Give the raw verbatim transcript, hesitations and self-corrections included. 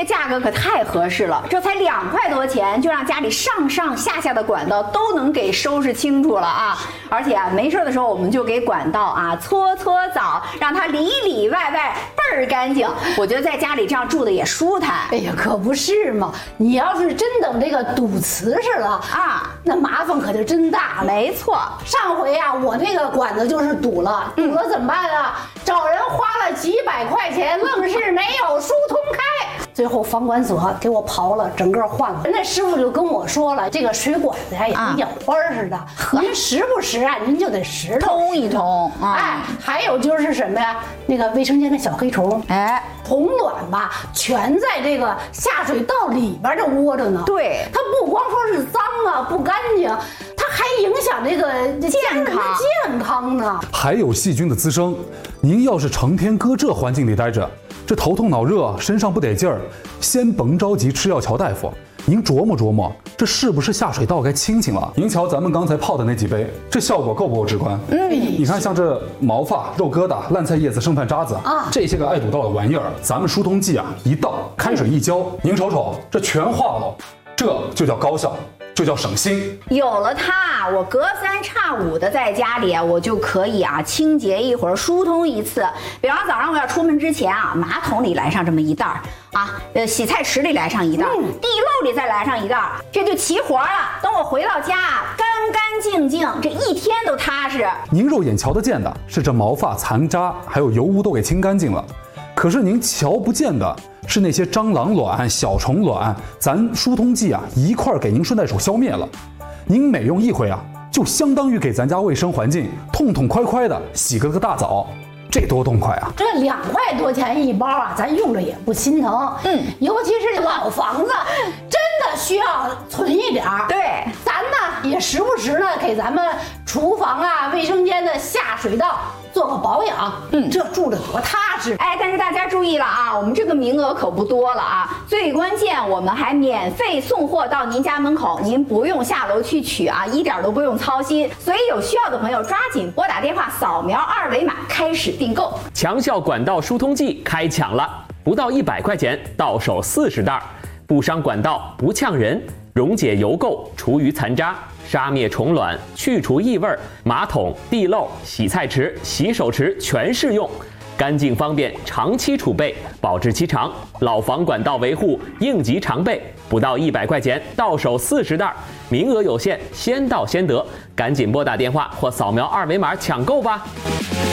价格可太合适了，这才两块多钱，就让家里上上下下的管道都能给收拾清楚了啊！而且啊，没事的时候我们就给管道啊搓搓澡，让它里里外外倍儿干净。我觉得在家里这样住的也舒坦。 哎呀，可不是嘛！你要是真等这个堵瓷实了啊，那麻烦可就真大了。 没错， 上回啊，我那个管子就是堵了，堵了怎么办啊？找人花了几百块钱，愣是没有疏通开。最后房管所给我刨了，整个换了。那师傅就跟我说了，这个水管子呀也跟眼花似的，您时不时啊，您就得石头通一通。 哎，还有就是什么呀？那个卫生间的小黑虫，哎，虫卵吧，全在这个下水道里边就窝着呢。 对， 它不光说是脏啊，不干净，它还影响这个健康健康呢。 还有细菌的滋生，您要是成天搁这环境里待着，这头痛脑热，身上不得劲儿，先甭着急吃药瞧大夫，您琢磨琢磨，这是不是下水道该清清了？您瞧咱们刚才泡的那几杯，这效果够不够直观？嗯，你看像这毛发、肉疙瘩、烂菜叶子、剩饭渣子啊，这些个爱堵道的玩意儿，咱们疏通剂啊一倒，开水一浇，您瞅瞅，这全化了，这就叫高效。这叫省心。 有了它，我隔三差五的在家里啊，我就可以啊清洁一会儿，疏通一次。比方早上我要出门之前啊，马桶里来上这么一袋儿啊，呃，洗菜池里来上一袋儿，嗯、地漏里再来上一袋儿，这就齐活了。等我回到家，干干净净，这一天都踏实。 您肉眼瞧得见的是这毛发、残渣还有油污都给清干净了，可是您瞧不见的是那些蟑螂卵、小虫卵，咱疏通剂啊一块儿给您顺带手消灭了。您每用一回啊，就相当于给咱家卫生环境痛痛快快的洗个个大澡，这多痛快啊！ 这两块多钱一包啊，咱用着也不心疼。嗯，尤其是老房子，真的需要存一点儿。 对， 咱呢也时不时呢给咱们厨房啊、卫生间的下水道做个保养。嗯，这住着多踏实。 哎，但是大家注意了啊，我们这个名额可不多了啊。最关键，我们还免费送货到您家门口，您不用下楼去取啊，一点都不用操心。所以有需要的朋友抓紧拨打电话，扫描二维码开始订购。 强效管道疏通剂开抢了，不到一百块钱到手四十袋，不伤管道，不呛人，溶解油垢，除余残渣，杀灭虫卵，去除异味，马桶、地漏、洗菜池、洗手池全适用，干净方便，长期储备，保质期长，老房管道维护应急常备，不到一百块钱到手四十袋，名额有限，先到先得，赶紧拨打电话或扫描二维码抢购吧。